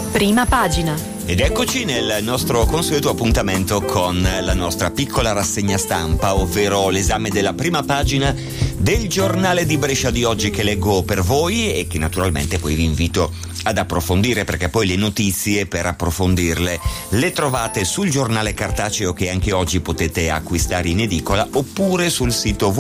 Prima pagina. Ed eccoci nel nostro consueto appuntamento con la nostra piccola rassegna stampa, ovvero l'esame della prima pagina del giornale di Brescia di oggi, che leggo per voi e che naturalmente poi vi invito ad approfondire, perché poi le notizie, per approfondirle, le trovate sul giornale cartaceo che anche oggi potete acquistare in edicola, oppure sul sito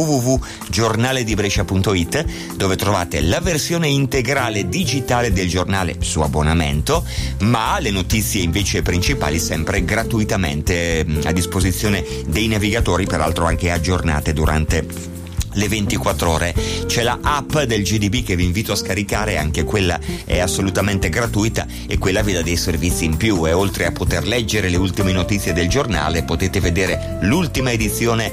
www.giornaledibrescia.it, dove trovate la versione integrale digitale del giornale su abbonamento, ma le notizie invece principali sempre gratuitamente a disposizione dei navigatori, peraltro anche aggiornate durante le 24 ore. C'è la app del GDB che vi invito a scaricare, anche quella è assolutamente gratuita e quella vi dà dei servizi in più, e oltre a poter leggere le ultime notizie del giornale potete vedere l'ultima edizione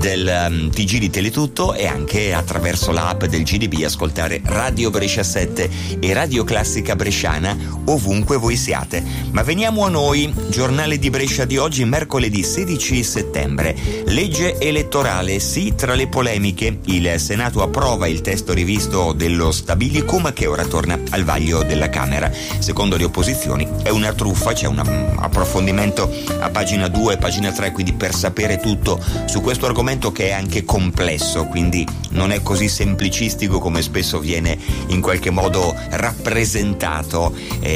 del TG di Teletutto, e anche attraverso la app del GDB ascoltare Radio Brescia 7 e Radio Classica Bresciana ovunque voi siate. Ma veniamo a noi. Giornale di Brescia di oggi, mercoledì 16 settembre. Legge elettorale, sì tra le polemiche. Il Senato approva il testo rivisto dello Stabilicum, che ora torna al vaglio della Camera. Secondo le opposizioni è una truffa. C'è un approfondimento a pagina 2 e pagina 3, quindi per sapere tutto su questo argomento, che è anche complesso, quindi non è così semplicistico come spesso viene in qualche modo rappresentato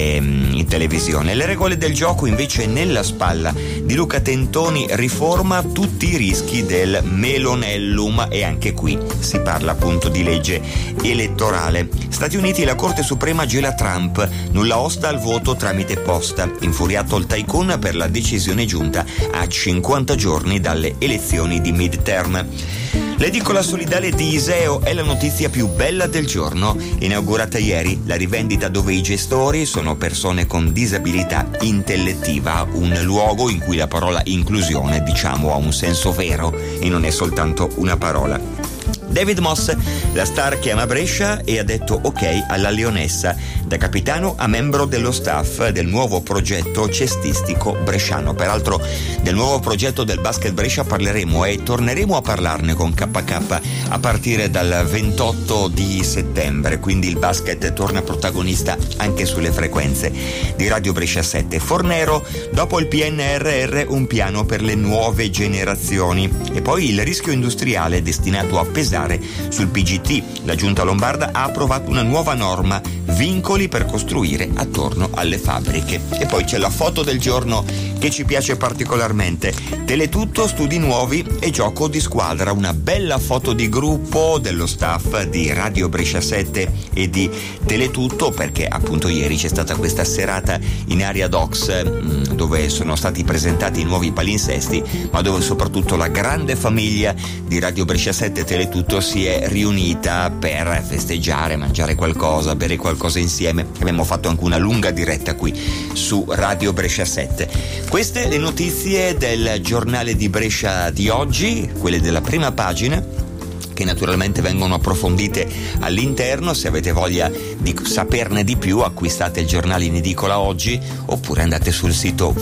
in televisione. Le regole del gioco invece nella spalla di Luca Tentoni, riforma tutti i rischi del Melonellum, e anche qui si parla appunto di legge elettorale. Stati Uniti, la Corte Suprema gela Trump, nulla osta al voto tramite posta. Infuriato il tycoon per la decisione giunta a 50 giorni dalle elezioni di midterm. L'edicola solidale di Iseo è la notizia più bella del giorno. Inaugurata ieri la rivendita dove i gestori sono persone con disabilità intellettiva, un luogo in cui la parola inclusione, diciamo, ha un senso vero e non è soltanto una parola. David Moss, la star che ama Brescia e ha detto ok alla Leonessa, da capitano a membro dello staff del nuovo progetto cestistico bresciano. Peraltro del nuovo progetto del basket Brescia parleremo e torneremo a parlarne con KK a partire dal 28 di settembre, quindi il basket torna protagonista anche sulle frequenze di Radio Brescia 7. Fornero, dopo il PNRR un piano per le nuove generazioni, e poi il rischio industriale destinato a pesare sul PGT. La Giunta Lombarda ha approvato una nuova norma, vincoli per costruire attorno alle fabbriche. E poi c'è la foto del giorno che ci piace particolarmente. Teletutto, studi nuovi e gioco di squadra. Una bella foto di gruppo dello staff di Radio Brescia 7 e di Teletutto, perché appunto ieri c'è stata questa serata in area Docs dove sono stati presentati i nuovi palinsesti, ma dove soprattutto la grande famiglia di Radio Brescia 7 e Teletutto si è riunita per festeggiare, mangiare qualcosa, bere qualcosa insieme. Abbiamo fatto anche una lunga diretta qui su Radio Brescia 7. Queste le notizie del giornale di Brescia di oggi, quelle della prima pagina, che naturalmente vengono approfondite all'interno. Se avete voglia di saperne di più, acquistate il giornale in edicola oggi, oppure andate sul sito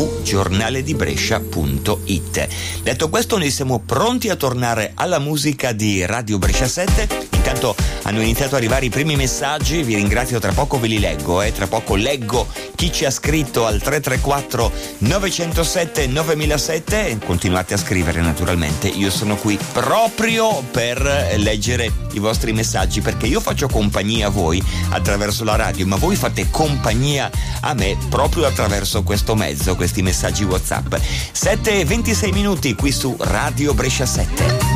www.giornaledibrescia.it. Detto questo, noi siamo pronti a tornare alla musica di Radio Brescia 7. Intanto hanno iniziato ad arrivare i primi messaggi, vi ringrazio, tra poco ve li leggo, tra poco leggo chi ci ha scritto al 334 907 9007. Continuate a scrivere naturalmente, io sono qui proprio per leggere i vostri messaggi, perché io faccio compagnia a voi attraverso la radio, ma voi fate compagnia a me proprio attraverso questo mezzo, questi messaggi WhatsApp. 7:26 qui su Radio Brescia 7.